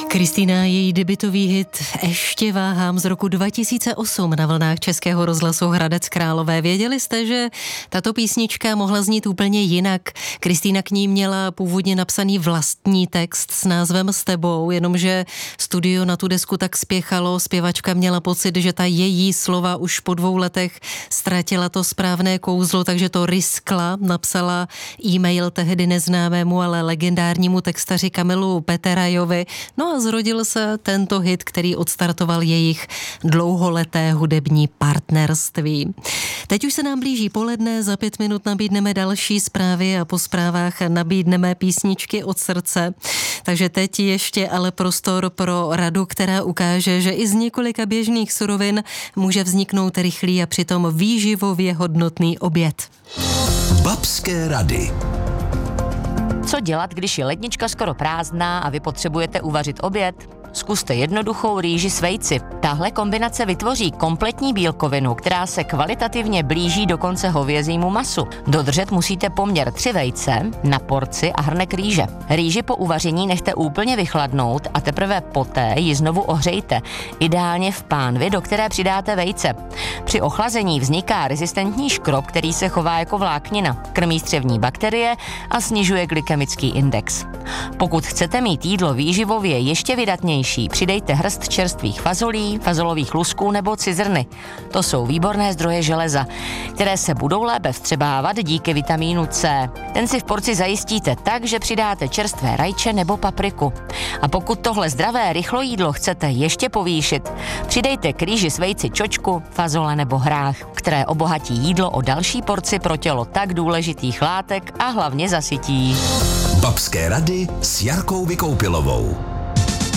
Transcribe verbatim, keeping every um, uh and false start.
Kristýna, její debutový hit Ještě váhám z roku dva tisíce osm na vlnách Českého rozhlasu Hradec Králové. Věděli jste, že tato písnička mohla znít úplně jinak? Kristýna k ní měla původně napsaný vlastní text s názvem S tebou, jenomže studio na tu desku tak spěchalo, zpěvačka měla pocit, že ta její slova už po dvou letech ztratila to správné kouzlo, takže to riskla, napsala e-mail tehdy neznámému, ale legendárnímu textaři Kamilu Peterajovi. No a zrodil se tento hit, který odstartoval jejich dlouholeté hudební partnerství. Teď už se nám blíží poledne, za pět minut nabídneme další zprávy a po zprávách nabídneme písničky od srdce. Takže teď ještě ale prostor pro radu, která ukáže, že i z několika běžných surovin může vzniknout rychlý a přitom výživově hodnotný oběd. Babské rady. Co dělat, když je lednička skoro prázdná a vy potřebujete uvařit oběd? Zkuste jednoduchou rýži s vejci. Tahle kombinace vytvoří kompletní bílkovinu, která se kvalitativně blíží dokonce hovězímu masu. Dodržet musíte poměr tři vejce na porci a hrnek rýže. Rýži po uvaření nechte úplně vychladnout a teprve poté ji znovu ohřejte, ideálně v pánvi, do které přidáte vejce. Při ochlazení vzniká rezistentní škrob, který se chová jako vláknina, krmí střevní bakterie a snižuje glykemický index. Pokud chcete mít jídlo výživově ještě vydatnější, přidejte hrst čerstvých fazolí, fazolových lusků nebo cizrny. To jsou výborné zdroje železa, které se budou lépe vstřebávat díky vitamínu C. Ten si v porci zajistíte tak, že přidáte čerstvé rajče nebo papriku. A pokud tohle zdravé rychlojídlo chcete ještě povýšit, přidejte k rýži s vejci čočku, fazole nebo hrách, které obohatí jídlo o další porci pro tělo tak důležitých látek a hlavně zasytí. Babské rady s Jarkou Vykoupilovou.